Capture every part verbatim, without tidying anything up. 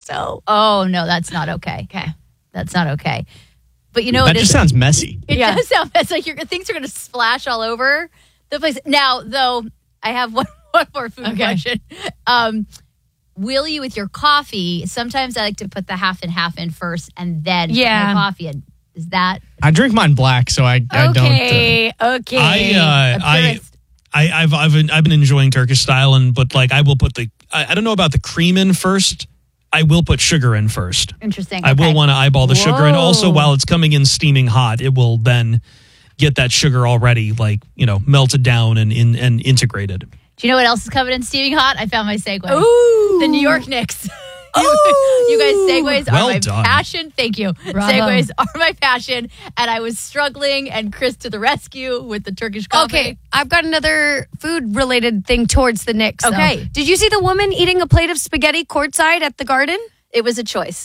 So, oh no, that's not okay. Okay. That's not okay. But you know, that it just is, sounds messy. It Yeah. does sound it's like your things are going to splash all over the place. Now, though, I have one, one more food Okay. question. Um, will you, with your coffee, sometimes I like to put the half and half in first and then Yeah. put my coffee in. Is that I drink mine black, so I, I don't. Uh, Okay. okay. I, uh, a I, purist? I, I've, I've, been, I've been enjoying Turkish style, and but like I will put the, I, I don't know about the cream in first. I will put sugar in first. Interesting. I will Okay. want to eyeball the sugar, and also Whoa. while it's coming in steaming hot, it will then get that sugar already, like you know, melted down and in and integrated. Do you know what else is coming in steaming hot? I found my segue. Ooh. The New York Knicks. you, Ooh. you guys, segues are Well my done. passion. Thank you. Bravo. Segues are my passion. And I was struggling, and Chris to the rescue with the Turkish coffee. Okay, I've got another food-related thing towards the Knicks. though. Okay. Did you see the woman eating a plate of spaghetti courtside at the Garden? It was a choice.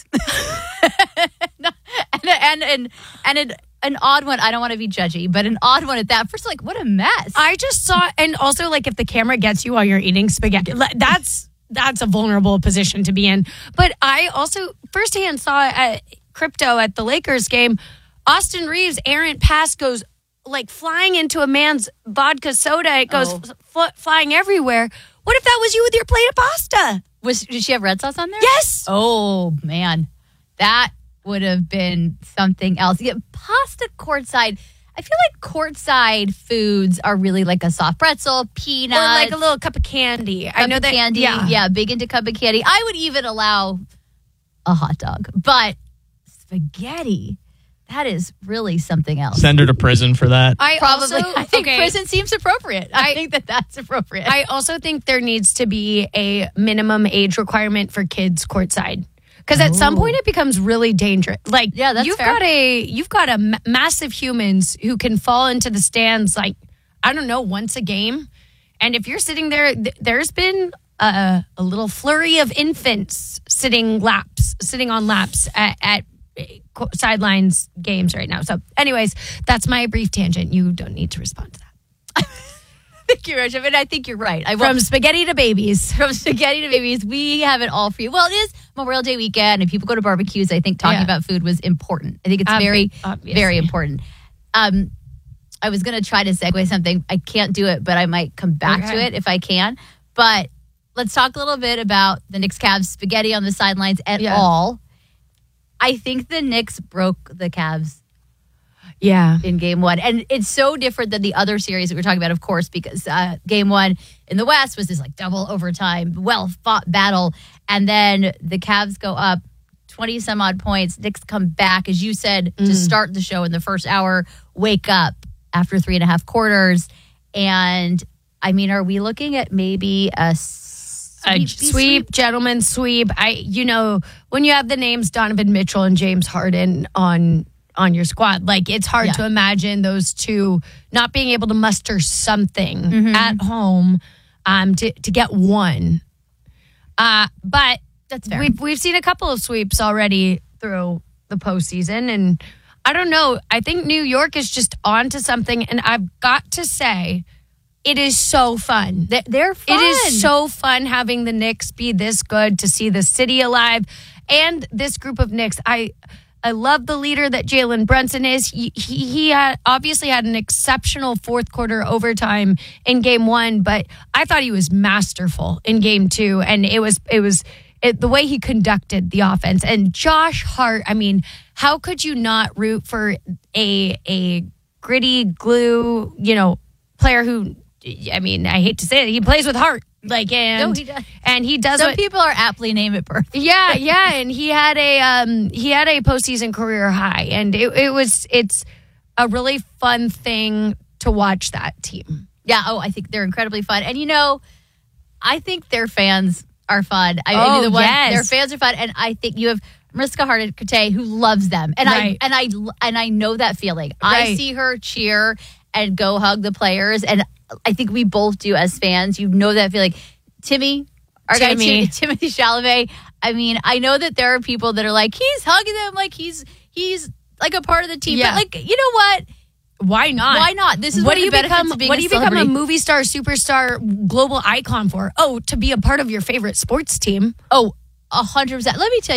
No, and, and, and, and an, an odd one. I don't want to be judgy, but an odd one at that. First, like, what a mess. I just saw, and also like if the camera gets you while you're eating spaghetti, like, that's that's a vulnerable position to be in. But I also firsthand saw at crypto at the Lakers game, Austin Reeves' errant pass goes like flying into a man's vodka soda. It goes Oh. fl- flying everywhere. What if that was you with your plate of pasta? Was, did she have red sauce on there? Yes. Oh, man. That would have been something else. Yeah, pasta courtside. I feel like courtside foods are really like a soft pretzel, peanuts. Or like a little cup of candy. I cup know of that. candy. Yeah. Yeah, big into cup of candy. I would even allow a hot dog. But spaghetti, that is really something else. Send her to prison for that. I Probably. also, I think okay, prison seems appropriate. I, I- think that that's appropriate. I also think there needs to be a minimum age requirement for kids courtside. Because at some Oh. point it becomes really dangerous. Like, Yeah, that's you've fair. got a you've got a ma- massive humans who can fall into the stands like I don't know once a game, and if you're sitting there, th- there's been a, a little flurry of infants sitting laps, sitting on laps at, at co- sidelines games right now. So, anyways, that's my brief tangent. You don't need to respond to that. Thank you, Rachel. And I think you're right. I will- From spaghetti to babies. From spaghetti to babies, we have it all for you. Well, it is Memorial Day weekend, and people go to barbecues. I think talking Yeah. about food was important. I think it's Obvi- very, obviously. very important. Um, I was going to try to segue something. I can't do it, but I might come back to Okay. it if I can. But let's talk a little bit about the Knicks Cavs spaghetti on the sidelines at Yeah. all. I think the Knicks broke the Cavs Yeah. in game one. And it's so different than the other series that we were talking about, of course, because uh, game one in the West was this like double overtime, well fought battle. And then the Cavs go up twenty some odd points. Knicks come back, as you said, Mm. to start the show in the first hour, wake up after three and a half quarters. And I mean, are we looking at maybe a A sweep, sweep, gentleman sweep. I, you know, when you have the names Donovan Mitchell and James Harden on on your squad, like it's hard Yeah. to imagine those two not being able to muster something Mm-hmm. at home um, to to get one. Uh, but That's fair. we've we've seen a couple of sweeps already through the postseason, and I don't know. I think New York is just on to something, and I've got to say, it is so fun. They- They're fun. It is so fun having the Knicks be this good, to see the city alive and this group of Knicks. I I love the leader that Jalen Brunson is. He he, he had, obviously had an exceptional fourth quarter overtime in game one, but I thought he was masterful in game two, and it was it was it, the way he conducted the offense. And Josh Hart, I mean, how could you not root for a a gritty glue, you know, player who, I mean, I hate to say it, he plays with heart. Like, and, No, he does. and he does Some what, people are aptly named at birth. yeah, yeah, and he had a um he had a postseason career high, and it, it was it's a really fun thing to watch that team. Yeah, oh, I think they're incredibly fun. And you know, I think their fans are fun. I Oh, mean, the one, yes. their fans are fun, and I think you have Mariska Hargitay who loves them, and Right. I and I and I know that feeling. I Right. see her cheer and go hug the players, and I think we both do as fans. You know that feeling. Timmy, our guy Timmy. Tim, Timothy Chalamet. I mean, I know that there are people that are like, he's hugging them like he's he's like a part of the team. Yeah. But like, you know what? Why not? Why not? This is what one do of you the benefits become? of being What a do you become a celebrity. movie star, superstar, global icon for? Oh, to be a part of your favorite sports team. Oh, a hundred percent. Let me tell you.